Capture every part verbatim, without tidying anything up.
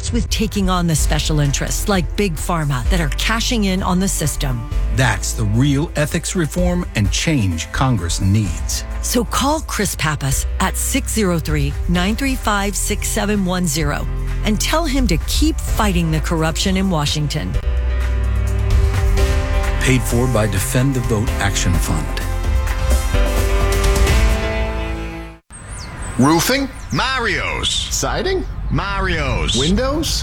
starts with taking on the special interests like Big Pharma that are cashing in on the system. That's the real ethics reform and change Congress needs. So call Chris Pappas at six oh three, nine three five, six seven one zero and tell him to keep fighting the corruption in Washington. Paid for by Defend the Vote Action Fund. Roofing? Mario's. Siding? Mario's. Windows?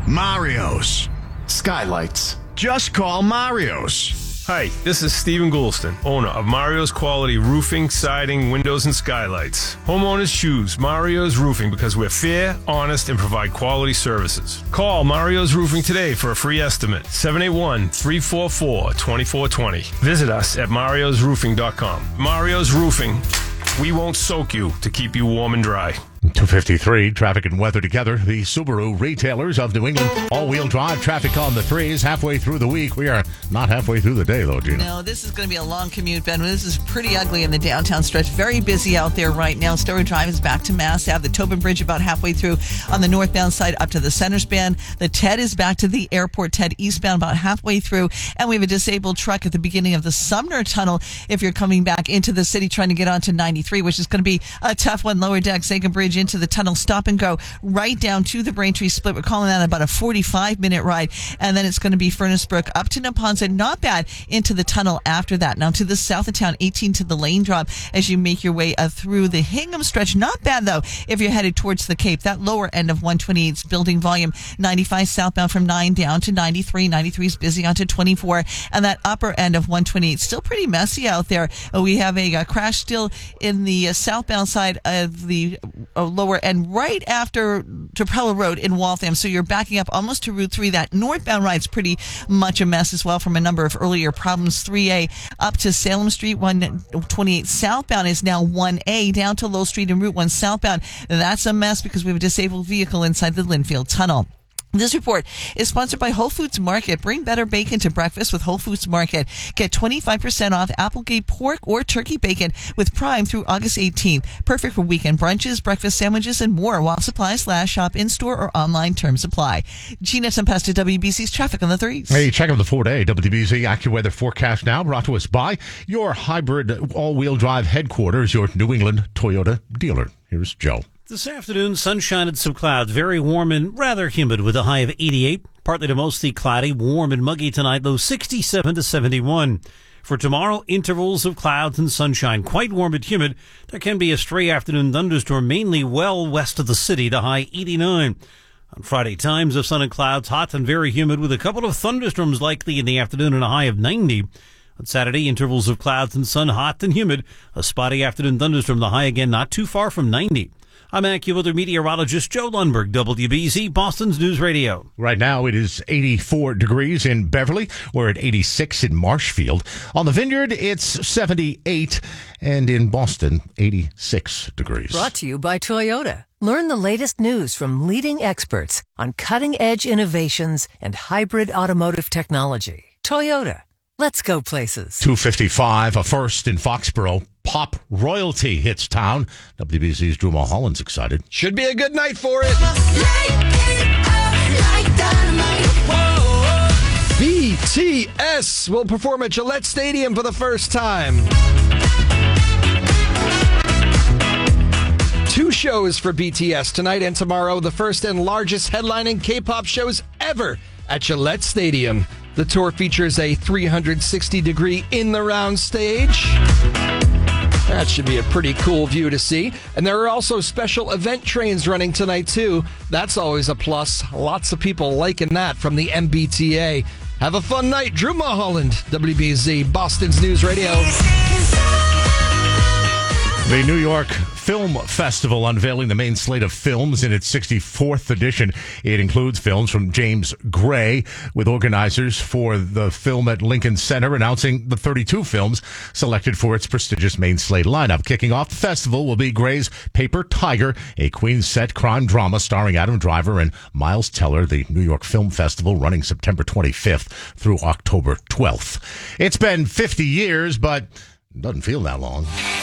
Mario's. Skylights. Just call Mario's. Hi, this is Stephen Goulston, owner of Mario's Quality Roofing, Siding, Windows, and Skylights. Homeowners choose Mario's Roofing because we're fair, honest, and provide quality services. Call Mario's Roofing today for a free estimate, seven eight one, three four four, two four two zero. Visit us at marios roofing dot com. Mario's Roofing, we won't soak you to keep you warm and dry. two fifty-three, traffic and weather together. The Subaru retailers of New England, all-wheel drive traffic on the threes halfway through the week. We are not halfway through the day, though, Gina. No, this is going to be a long commute, Ben. This is pretty ugly in the downtown stretch. Very busy out there right now. Story Drive is back to Mass Ave. The Tobin Bridge about halfway through on the northbound side up to the center span. The Ted is back to the airport. Ted eastbound about halfway through. And we have a disabled truck at the beginning of the Sumner Tunnel if you're coming back into the city trying to get onto ninety-three, which is going to be a tough one. Lower deck, Sagan Bridge into the tunnel. Stop and go right down to the Braintree split. We're calling that about a forty-five minute ride. And then it's going to be Furnace Brook up to Neponset. Not bad into the tunnel after that. Now to the south of town, eighteen to the lane drop as you make your way uh, through the Hingham stretch. Not bad, though, if you're headed towards the Cape. That lower end of one twenty-eight's building volume. ninety-five southbound from nine down to ninety-three. ninety-three is busy onto twenty-four. And that upper end of one twenty-eight still pretty messy out there. Uh, we have a, a crash still in the uh, southbound side of the uh, lower end right after Trapella Road in Waltham. So you're backing up almost to Route three. That northbound ride's pretty much a mess as well from a number of earlier problems. three A up to Salem Street. one twenty-eight southbound is now one A down to Low Street and Route one southbound. That's a mess because we have a disabled vehicle inside the Linfield Tunnel. This report is sponsored by Whole Foods Market. Bring better bacon to breakfast with Whole Foods Market. Get twenty-five percent off Applegate pork or turkey bacon with Prime through August eighteenth. Perfect for weekend brunches, breakfast sandwiches, and more while supplies last. Shop in-store or online. Terms apply. Gina Tempesta, W B C's Traffic on the Threes. Hey, check out the four-day W B C AccuWeather forecast now, brought to us by your hybrid all-wheel drive headquarters, your New England Toyota dealer. Here's Joe. This afternoon, sunshine and some clouds. Very warm and rather humid with a high of eighty-eight. Partly to mostly cloudy, warm and muggy tonight, low sixty-seven to seventy-one. For tomorrow, intervals of clouds and sunshine. Quite warm and humid. There can be a stray afternoon thunderstorm, mainly well west of the city, the high eighty-nine. On Friday, times of sun and clouds, hot and very humid with a couple of thunderstorms likely in the afternoon and a high of ninety. On Saturday, intervals of clouds and sun, hot and humid. A spotty afternoon thunderstorm, the high again not too far from ninety. I'm AccuWeather meteorologist Joe Lundberg, W B C, Boston's News Radio. Right now, it is eighty-four degrees in Beverly. We're at eighty-six in Marshfield. On the Vineyard, it's seventy-eight, and in Boston, eighty-six degrees. Brought to you by Toyota. Learn the latest news from leading experts on cutting-edge innovations and hybrid automotive technology. Toyota. Let's go places. two fifty-five, a first in Foxborough. Pop royalty hits town. W B C's Drew Mulholland's excited. Should be a good night for it. B T S will perform at Gillette Stadium for the first time. Two shows for B T S tonight and tomorrow. The first and largest headlining K-pop shows ever at Gillette Stadium. The tour features a three sixty degree in-the-round stage. That should be a pretty cool view to see. And there are also special event trains running tonight, too. That's always a plus. Lots of people liking that from the M B T A. Have a fun night. Drew Mulholland, W B Z, Boston's News Radio. The New York Film Festival unveiling the main slate of films in its sixty-fourth edition. It includes films from James Gray, with organizers for the film at Lincoln Center announcing the thirty-two films selected for its prestigious main slate lineup. Kicking off the festival will be Gray's Paper Tiger, a Queen-set crime drama starring Adam Driver and Miles Teller. The New York Film Festival running September twenty-fifth through October twelfth. It's been fifty years, but it doesn't feel that long.